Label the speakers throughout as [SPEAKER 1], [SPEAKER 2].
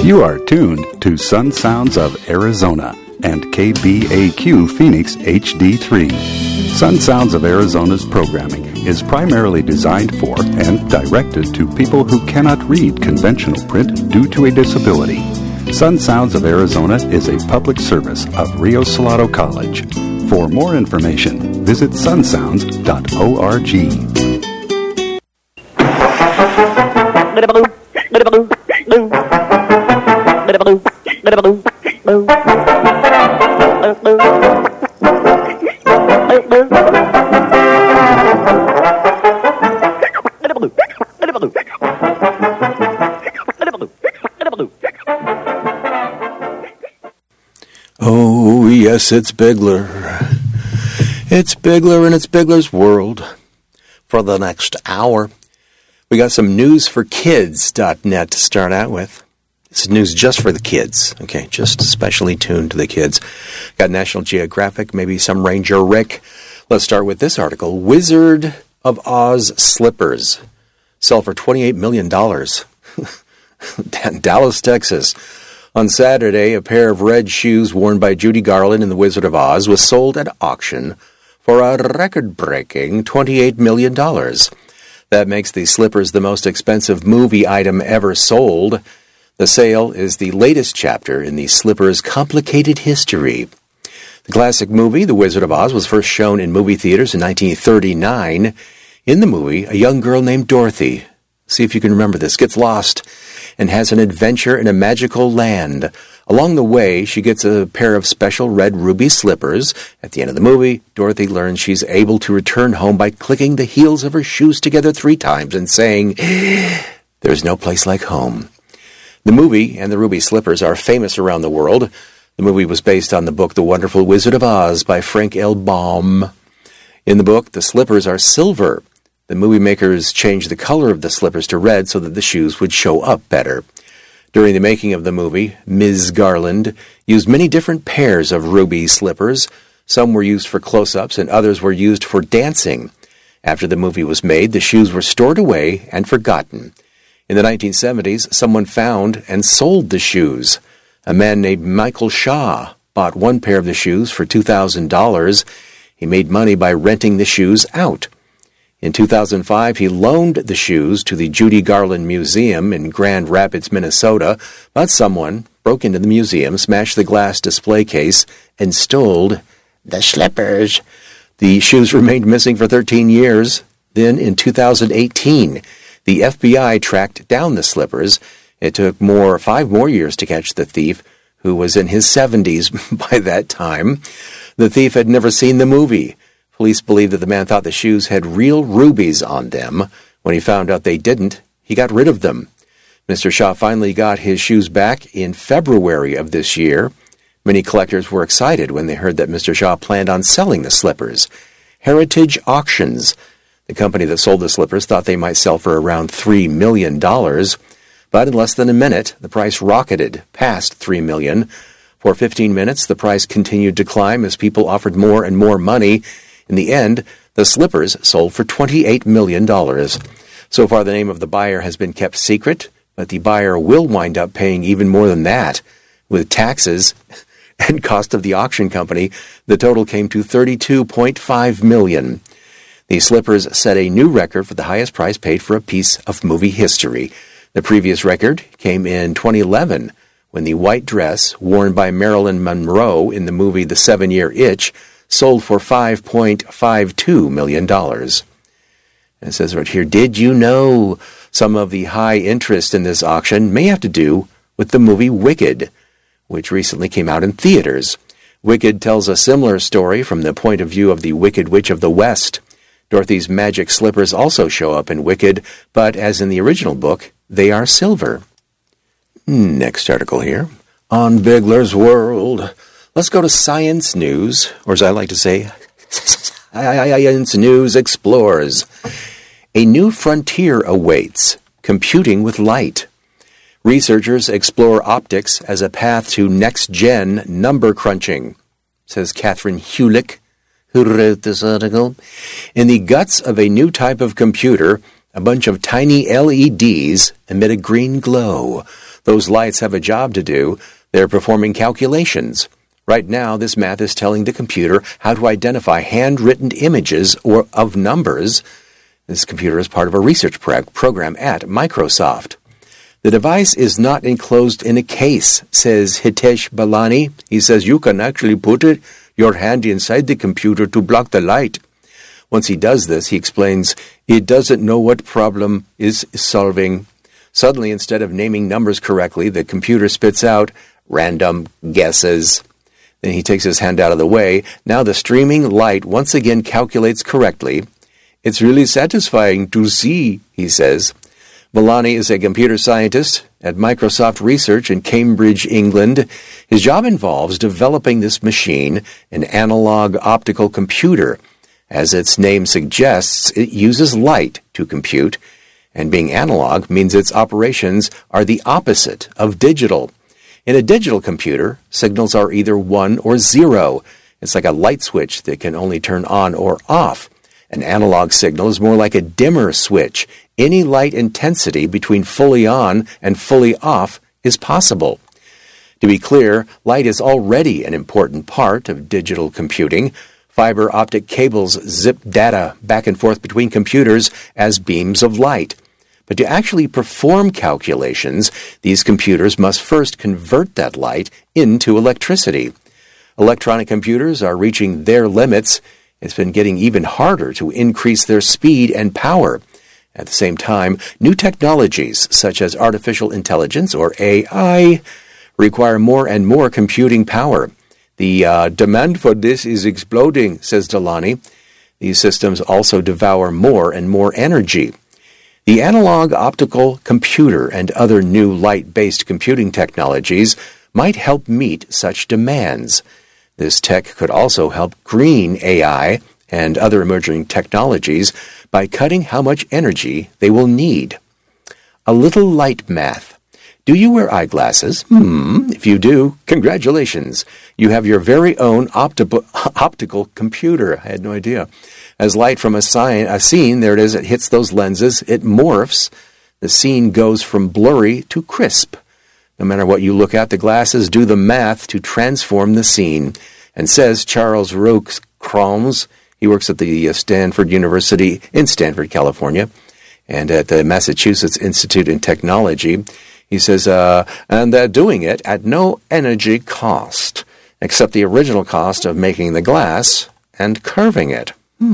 [SPEAKER 1] You are tuned to Sun Sounds of Arizona and KBAQ Phoenix HD3. Sun Sounds of Arizona's programming is primarily designed for and directed to people who cannot read conventional print due to a disability. Sun Sounds of Arizona is a public service of Rio Salado College. For more information, visit sunsounds.org.
[SPEAKER 2] Oh, yes, it's Bigler. It's Bigler and it's Bigler's World. For the next hour, we got some newsforkids.net to start out with. It's news just for the kids, okay, just especially tuned to the kids. Got National Geographic, maybe some Ranger Rick. Let's start with this article. Wizard of Oz slippers sell for $28 million. Dallas, Texas. On Saturday, a pair of red shoes worn by Judy Garland in The Wizard of Oz was sold at auction for a record-breaking $28 million. That makes the slippers the most expensive movie item ever sold. The sale is the latest chapter in the slippers' complicated history. The classic movie, The Wizard of Oz, was first shown in movie theaters in 1939. In the movie, a young girl named Dorothy, see if you can remember this, gets lost and has an adventure in a magical land. Along the way, she gets a pair of special red ruby slippers. At the end of the movie, Dorothy learns she's able to return home by clicking the heels of her shoes together 3 times and saying, "There's no place like home." The movie and the ruby slippers are famous around the world. The movie was based on the book The Wonderful Wizard of Oz by Frank L. Baum. In the book, the slippers are silver. The movie makers changed the color of the slippers to red so that the shoes would show up better. During the making of the movie, Ms. Garland used many different pairs of ruby slippers. Some were used for close-ups and others were used for dancing. After the movie was made, the shoes were stored away and forgotten. In the 1970s, someone found and sold the shoes. A man named Michael Shaw bought one pair of the shoes for $2,000. He made money by renting the shoes out. In 2005, he loaned the shoes to the Judy Garland Museum in Grand Rapids, Minnesota, but someone broke into the museum, smashed the glass display case, and stole the slippers. The shoes remained missing for 13 years. Then, in 2018, the FBI tracked down the slippers. It took 5 more years to catch the thief, who was in his 70s by that time. The thief had never seen the movie. Police believe that the man thought the shoes had real rubies on them. When he found out they didn't, he got rid of them. Mr. Shaw finally got his shoes back in February of this year. Many collectors were excited when they heard that Mr. Shaw planned on selling the slippers. Heritage Auctions, the company that sold the slippers, thought they might sell for around $3 million. But in less than a minute, the price rocketed past $3 million. For 15 minutes, the price continued to climb as people offered more and more money. In the end, the slippers sold for $28 million. So far, the name of the buyer has been kept secret, but the buyer will wind up paying even more than that. With taxes and cost of the auction company, the total came to $32.5 million. The slippers set a new record for the highest price paid for a piece of movie history. The previous record came in 2011, when the white dress worn by Marilyn Monroe in the movie The 7-Year Itch sold for $5.52 million. And it says right here, did you know some of the high interest in this auction may have to do with the movie Wicked, which recently came out in theaters. Wicked tells a similar story from the point of view of the Wicked Witch of the West. Dorothy's magic slippers also show up in Wicked, but as in the original book, they are silver. Next article here. On Bigler's World. Let's go to Science News, or as I like to say, Science News Explores. A new frontier awaits, computing with light. Researchers explore optics as a path to next-gen number crunching, says Catherine Hulick, who wrote this article. In the guts of a new type of computer, A bunch of tiny LEDs emit a green glow. Those lights have a job to do. They're performing calculations. Right now, this math is telling the computer how to identify handwritten images or of numbers. This computer is part of a research program at Microsoft. The device is not enclosed in a case, says Hitesh Balani. He says you can actually put your hand inside the computer to block the light. Once he does this, he explains, it doesn't know what problem is solving. Suddenly, instead of naming numbers correctly, the computer spits out random guesses. Then he takes his hand out of the way. Now the streaming light once again calculates correctly. It's really satisfying to see, he says. Balani is a computer scientist at Microsoft Research in Cambridge, England. His job involves developing this machine, an analog optical computer. As its name suggests, it uses light to compute, and being analog means its operations are the opposite of digital. In a digital computer, signals are either 1 or 0. It's like a light switch that can only turn on or off. An analog signal is more like a dimmer switch. Any light intensity between fully on and fully off is possible. To be clear, light is already an important part of digital computing. Fiber optic cables zip data back and forth between computers as beams of light. But to actually perform calculations, these computers must first convert that light into electricity. Electronic computers are reaching their limits. It's been getting even harder to increase their speed and power. At the same time, new technologies such as artificial intelligence, or AI, require more and more computing power. The demand for this is exploding, says Delani. These systems also devour more and more energy. The analog optical computer and other new light-based computing technologies might help meet such demands. This tech could also help green AI and other emerging technologies by cutting how much energy they will need. A little light math. Do you wear eyeglasses? If you do, congratulations. You have your very own optical computer. I had no idea. As light from a scene, there it is, it hits those lenses, it morphs. The scene goes from blurry to crisp. No matter what you look at, the glasses do the math to transform the scene. And says Charles Roux-Krams, he works at the Stanford University in Stanford, California, and at the Massachusetts Institute in Technology. He says, and they're doing it at no energy cost, except the original cost of making the glass and curving it.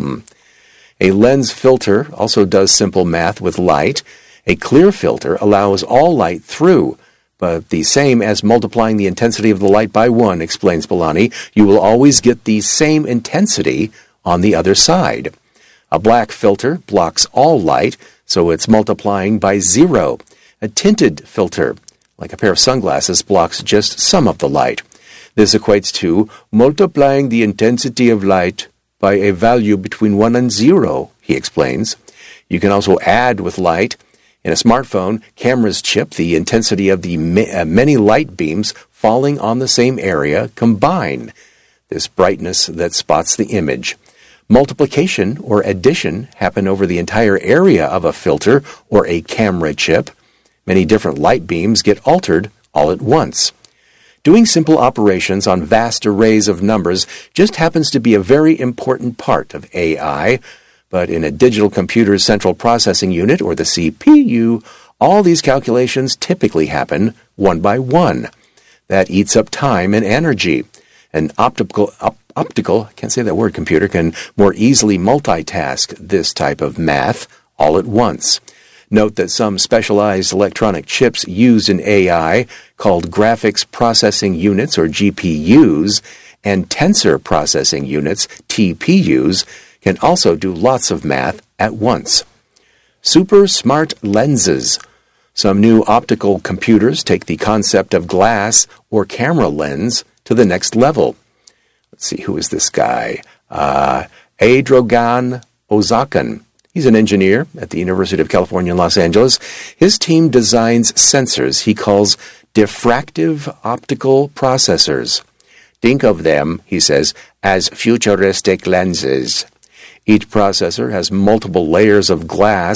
[SPEAKER 2] A lens filter also does simple math with light. A clear filter allows all light through, but the same as multiplying the intensity of the light by 1, explains Balani. You will always get the same intensity on the other side. A black filter blocks all light, so it's multiplying by 0. A tinted filter, like a pair of sunglasses, blocks just some of the light. This equates to multiplying the intensity of light by a value between 1 and 0, he explains. You can also add with light. In a smartphone, cameras chip the intensity of the many light beams falling on the same area combine. This brightness that spots the image. Multiplication or addition happen over the entire area of a filter or a camera chip. Many different light beams get altered all at once. Doing simple operations on vast arrays of numbers just happens to be a very important part of AI, but in a digital computer's central processing unit, or the CPU, all these calculations typically happen one by one. That eats up time and energy. An optical, I can't say that word, computer, can more easily multitask this type of math all at once. Note that some specialized electronic chips used in AI, called graphics processing units, or GPUs, and tensor processing units, TPUs, can also do lots of math at once. Super smart lenses. Some new optical computers take the concept of glass or camera lens to the next level. Let's see, who is this guy? Adrogan Ozakan. He's an engineer at the University of California in Los Angeles. His team designs sensors he calls diffractive optical processors. Think of them, he says, as futuristic lenses. Each processor has multiple layers of glass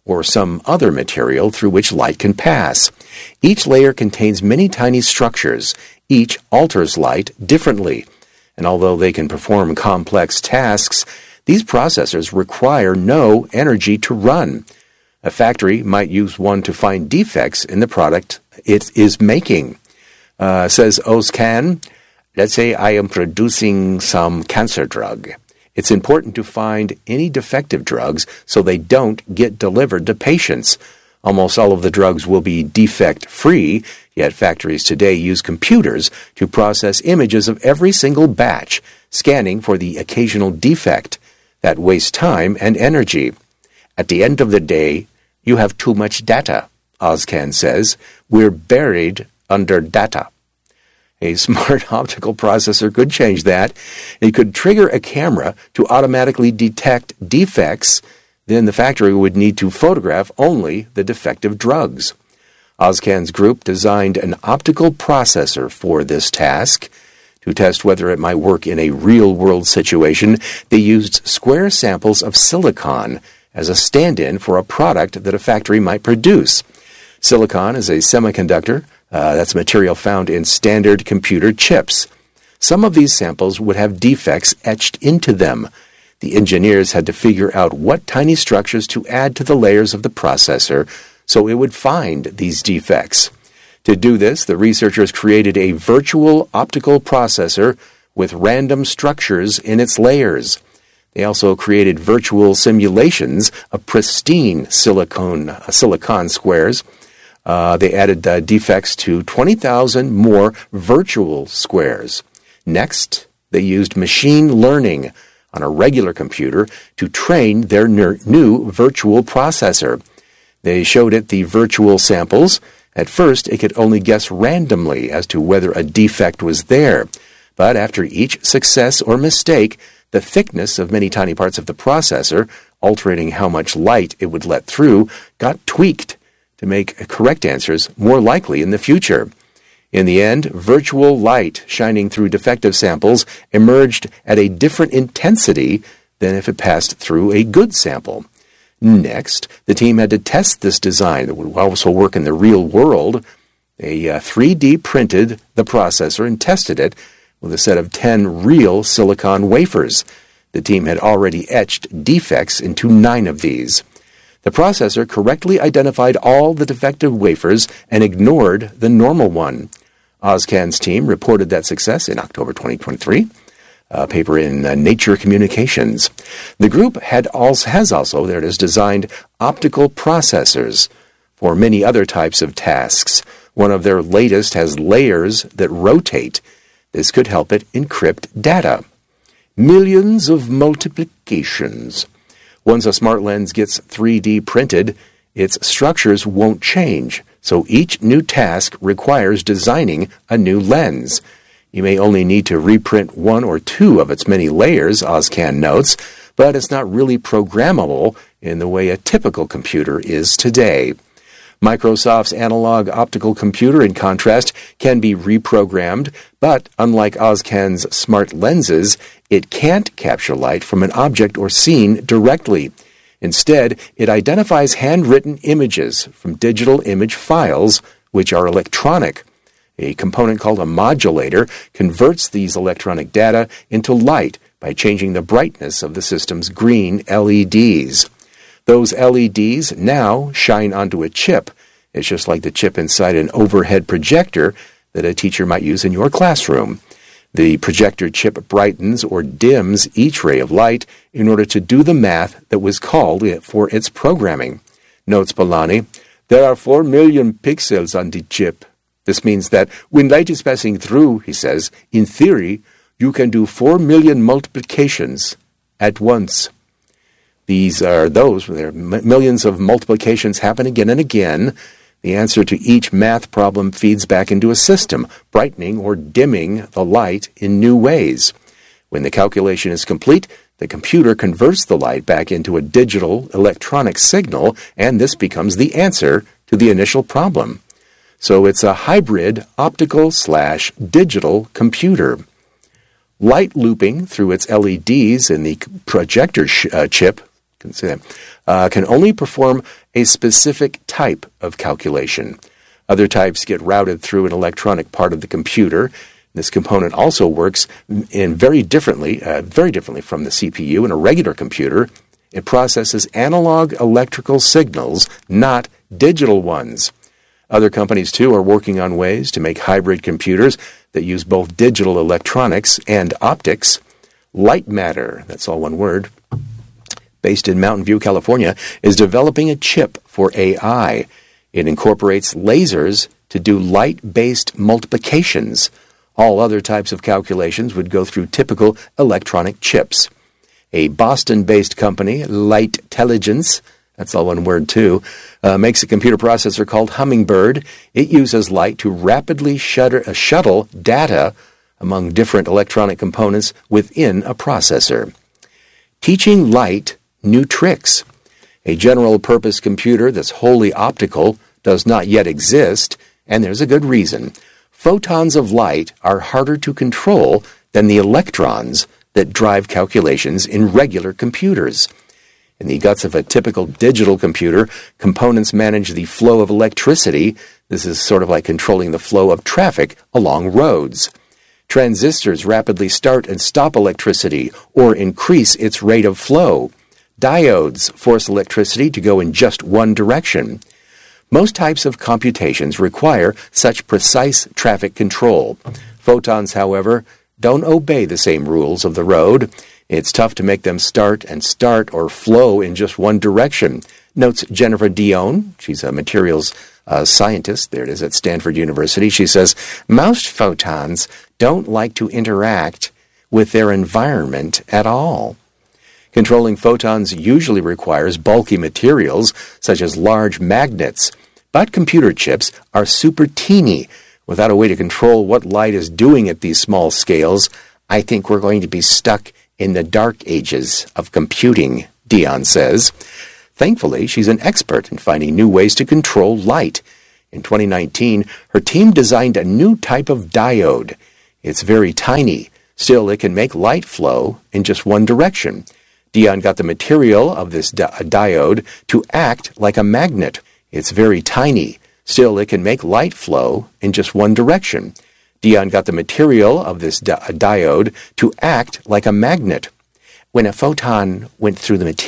[SPEAKER 2] or some other material through which light can pass. Each layer contains many tiny structures. Each alters light differently. And although they can perform complex tasks, these processors require no energy to run. A factory might use one to find defects in the product it is making. Says Ozcan, let's say I am producing some cancer drug. It's important to find any defective drugs so they don't get delivered to patients. Almost all of the drugs will be defect-free, yet factories today use computers to process images of every single batch, scanning for the occasional defect. That wastes time and energy. At the end of the day, you have too much data, Ozcan says. We're buried under data. A smart optical processor could change that. It could trigger a camera to automatically detect defects. Then the factory would need to photograph only the defective drugs. Ozcan's group designed an optical processor for this task. To test whether it might work in a real-world situation, they used square samples of silicon as a stand-in for a product that a factory might produce. Silicon is a semiconductor. That's material found in standard computer chips. Some of these samples would have defects etched into them. The engineers had to figure out what tiny structures to add to the layers of the processor so it would find these defects. To do this, the researchers created a virtual optical processor with random structures in its layers. They also created virtual simulations of pristine silicon squares. They added defects to 20,000 more virtual squares. Next, they used machine learning on a regular computer to train their new virtual processor. They showed it the virtual samples. At first, it could only guess randomly as to whether a defect was there. But after each success or mistake, the thickness of many tiny parts of the processor, altering how much light it would let through, got tweaked to make correct answers more likely in the future. In the end, virtual light shining through defective samples emerged at a different intensity than if it passed through a good sample. Next, the team had to test this design that would also work in the real world. They 3D printed the processor and tested it with a set of 10 real silicon wafers. The team had already etched defects into 9 of these. The processor correctly identified all the defective wafers and ignored the normal one. Ozcan's team reported that success in October 2023, a paper in Nature Communications. The group has also designed optical processors for many other types of tasks. One of their latest has layers that rotate. This could help it encrypt data. Millions of multiplications. Once a smart lens gets 3D printed, its structures won't change, so each new task requires designing a new lens. You may only need to reprint 1 or 2 of its many layers, Ozcan notes, but it's not really programmable in the way a typical computer is today. Microsoft's analog optical computer, in contrast, can be reprogrammed, but unlike Ozcan's smart lenses, it can't capture light from an object or scene directly. Instead, it identifies handwritten images from digital image files, which are electronic. A component called a modulator converts these electronic data into light by changing the brightness of the system's green LEDs. Those LEDs now shine onto a chip. It's just like the chip inside an overhead projector that a teacher might use in your classroom. The projector chip brightens or dims each ray of light in order to do the math that was called for its programming. Notes Polanyi, there are 4 million pixels on the chip. This means that when light is passing through, he says, in theory, you can do 4 million multiplications at once. These are those where millions of multiplications happen again and again. The answer to each math problem feeds back into a system, brightening or dimming the light in new ways. When the calculation is complete, the computer converts the light back into a digital electronic signal, and this becomes the answer to the initial problem. So it's a hybrid optical/digital computer. Light looping through its LEDs in the projector chip shouldn't say that, can only perform a specific type of calculation. Other types get routed through an electronic part of the computer. This component also works very differently from the CPU in a regular computer. It processes analog electrical signals, not digital ones. Other companies, too, are working on ways to make hybrid computers that use both digital electronics and optics. Lightmatter, that's all one word, based in Mountain View, California, is developing a chip for AI. It incorporates lasers to do light-based multiplications. All other types of calculations would go through typical electronic chips. A Boston-based company, Lightelligence, that's all one word too, makes a computer processor called Hummingbird. It uses light to rapidly shuttle data among different electronic components within a processor. Teaching light new tricks. A general-purpose computer that's wholly optical does not yet exist, and there's a good reason. Photons of light are harder to control than the electrons that drive calculations in regular computers. In the guts of a typical digital computer, components manage the flow of electricity. This is sort of like controlling the flow of traffic along roads. Transistors rapidly start and stop electricity or increase its rate of flow. Diodes force electricity to go in just one direction. Most types of computations require such precise traffic control. Photons, however, don't obey the same rules of the road. It's tough to make them start or flow in just one direction, notes Jennifer Dion. She's a materials scientist. There it is at Stanford University. She says, most photons don't like to interact with their environment at all. Controlling photons usually requires bulky materials, such as large magnets. But computer chips are super teeny. Without a way to control what light is doing at these small scales, I think we're going to be stuck in the dark ages of computing, Dion says. Thankfully, she's an expert in finding new ways to control light. In 2019, her team designed a new type of diode. It's very tiny. Still, it can make light flow in just one direction. Dion got the material of this diode to act like a magnet. It's very tiny. Still, it can make light flow in just one direction. Dion got the material of this diode to act like a magnet. When a photon went through the material,